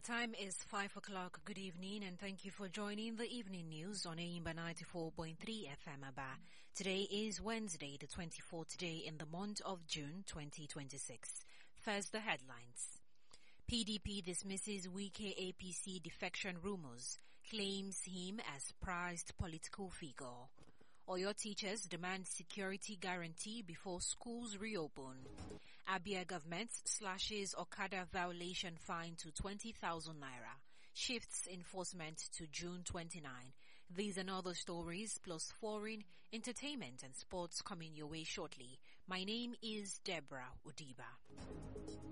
time is 5 o'clock. Good evening and thank you for joining the evening news on Aimba 94.3 FM Aba. Today is Wednesday, the 24th day in the month of June 2026. First, the headlines. PDP dismisses Wike APC defection rumors, claims him as prized political figure. Oyo teachers demand security guarantee before schools reopen. Abia government slashes Okada violation fine to 20,000 naira. Shifts enforcement to June 29. These and other stories plus foreign, entertainment and sports coming your way shortly. My name is Deborah Udiba.